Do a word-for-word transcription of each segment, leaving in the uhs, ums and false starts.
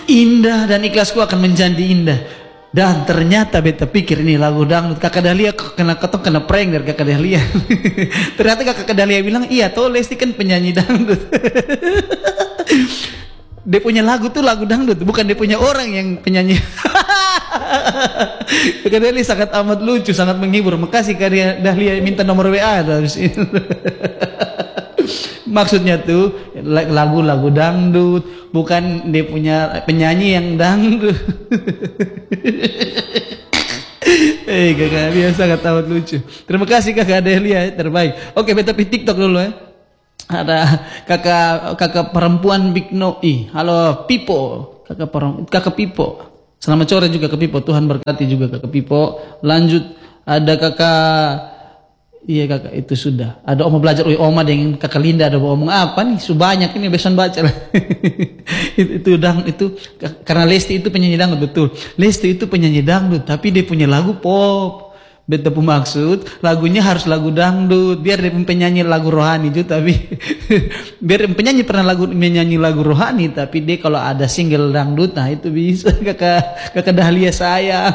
Indah dan ikhlasku akan menjadi indah. Dan ternyata beta pikir ini lagu dangdut. Kakak Dahlia kena ketong kena prank dari Kakak Dahlia. Ternyata Kakak Dahlia bilang, iya toh Lesti kan penyanyi dangdut. Dia punya lagu tuh lagu dangdut, bukan dia punya orang yang penyanyi. Kakak Dahlia sangat amat lucu, sangat menghibur. Makasih Kakak Dahlia minta nomor W A dari sini. Maksudnya tuh lagu-lagu dangdut, bukan dia punya penyanyi yang dangdut. Eh, Kakak Dahlia sangat amat lucu. Terima kasih Kakak Dahlia, terbaik. Oke, beta pi TikTok dulu ya. Ada kakak kakak perempuan Big No. Ih, halo Pipo, kakak perempuan, kakak Pipo. Selamat sore juga ke Pipo. Tuhan berkati juga Kakak Pipo. Lanjut ada Kakak. Iya Kakak itu sudah. Ada Oma belajar, oh Oma dengan Kakak Linda ada ngomong apa nih? Subanyak ini besan baca lah. itu, itu dang itu karena Lesti itu penyanyi dangdut betul. Lesti itu penyanyi dangdut tapi dia punya lagu pop. Beta pun maksud lagunya harus lagu dangdut biar dia penyanyi lagu rohani juga tapi biar penyanyi pernah lagu menyanyi lagu rohani tapi dia kalau ada single dangdut nah itu bisa Kakak Kakak Dahlia sayang.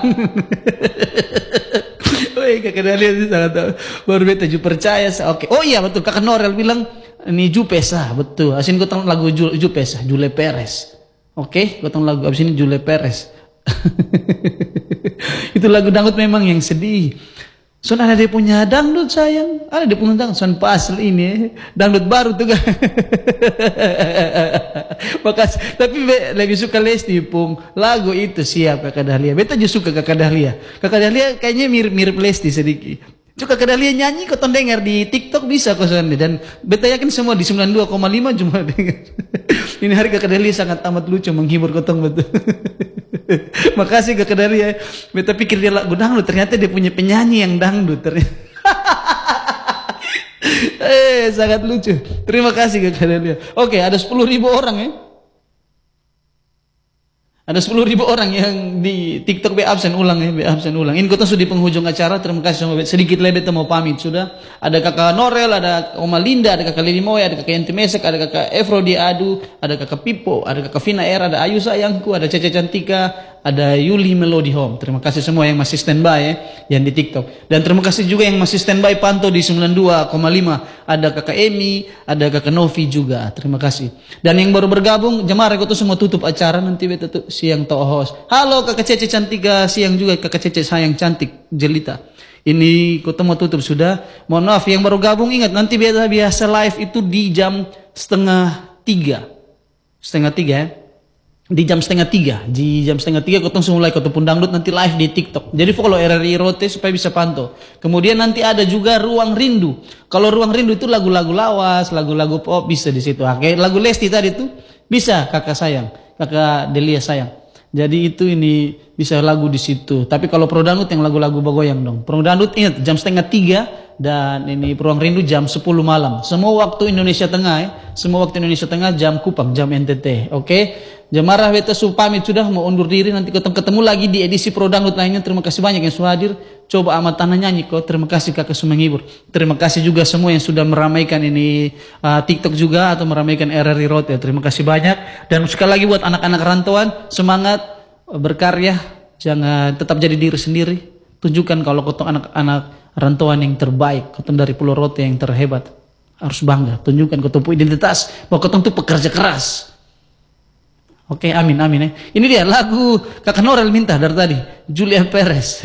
Woi Kakak Dahlia itu sangat baru beta juga percaya. Oke. Oh iya betul Kakak Norel bilang ini Jupesa betul. Asin kotong lagu Jupesa Jule Perez. Oke, kotong lagu abis ini Jule Perez. Itu lagu dangdut memang yang sedih. Son ada dia punya dangdut sayang. Ada dia punya dangdut. Son pas ini dangdut baru tuh kan. Makasih. Tapi lebih suka Lesti pung lagu itu siap Kakak Dahlia. Beta juga suka Kakak Dahlia. Kakak Dahlia kayaknya mirip-mirip Lesti sedikit. Juga Kakak Dahlia nyanyi kau dengar di TikTok bisa kau sendiri dan beta yakin semua di sembilan puluh dua koma lima cuma dengar. Ini hari Kakak Dahlia sangat amat lucu menghibur kotong betul. Makasih Kakak Dahlia. Beta pikir dia lagu dangdut ternyata dia punya penyanyi yang dangdut ternyata. Eh sangat lucu. Terima kasih Kakak Dahlia. Oke ada sepuluh ribu orang ya. Ada sepuluh ribu orang yang di TikTok be absen ulang ya, be absen ulang. Ini kita sudah di penghujung acara, terima kasih sama sedikit lebih mau pamit sudah. Ada Kakak Norel, ada Oma Linda, ada Kakak Lili Moy, ada Kakak Yanti Mesek, ada Kakak Efrodi Adu, ada Kakak Pipo, ada Kakak Vina R, ada Ayu sayangku, ada Cece Cantika, ada Yuli Melody Home. Terima kasih semua yang masih standby ya, yang di TikTok. Dan terima kasih juga yang masih standby pantau di sembilan puluh dua koma lima. Ada Kakak Emi, ada Kakak Novi juga. Terima kasih. Dan yang baru bergabung, jemaah aku tuh semua tutup acara nanti beta tuh siang toh host. Halo Kakak Cece Cantika, siang juga Kakak Cece sayang cantik jelita. Ini kita mau tutup sudah. Mohon maaf yang baru gabung ingat nanti biasa biasa live itu di jam setengah tiga, setengah tiga ya. Di jam setengah tiga, di jam setengah tiga kotong semulai kotong pun dangdut nanti live di TikTok. Jadi follow R R I Rote supaya bisa pantau. Kemudian nanti ada juga Ruang Rindu. Kalau Ruang Rindu itu lagu-lagu lawas, lagu-lagu pop bisa di situ. Oke, lagu Lesti tadi itu bisa Kakak sayang, Kakak Delia sayang. Jadi itu ini bisa lagu di situ. Tapi kalau pro dangdut yang lagu-lagu bagoyang dong. Pro dangdut ingat jam setengah tiga dan ini Ruang Rindu jam sepuluh malam. Semua waktu Indonesia Tengah ya. Semua waktu Indonesia Tengah jam Kupang, jam N T T. Oke. Jemaah beta su pamit sudah mau undur diri nanti ketemu ketemu lagi di edisi Pro Dangdut lainnya. Terima kasih banyak yang sudah hadir. Coba amat tanah nyanyi kok. Terima kasih Kakak sudah menghibur. Terima kasih juga semua yang sudah meramaikan ini uh, TikTok juga atau meramaikan R R I Rote. Terima kasih banyak. Dan sekali lagi buat anak-anak rantauan semangat berkarya. Jangan tetap jadi diri sendiri. Tunjukkan kalau kotong anak-anak rantauan yang terbaik. Kotong dari Pulau Rote yang terhebat. Harus bangga. Tunjukkan kotong punya identitas. Bahwa kotong tuh pekerja keras. Oke, amin, amin ya. Ini dia lagu Kakak Norel minta dari tadi, Julia Perez.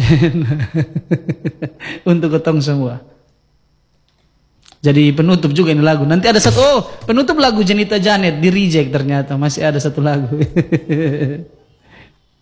Untuk ketong semua. Jadi penutup juga ini lagu. Nanti ada satu, oh penutup lagu Jenita Janet, di reject ternyata. Masih ada satu lagu.